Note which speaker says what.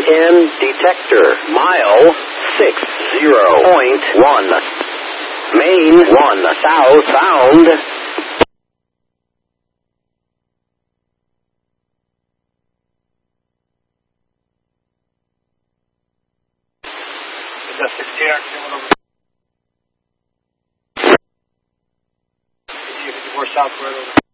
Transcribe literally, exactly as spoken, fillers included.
Speaker 1: N detector. Mile six zero point one. Main one southbound.
Speaker 2: Just sixteen, over. fifty-four southward over.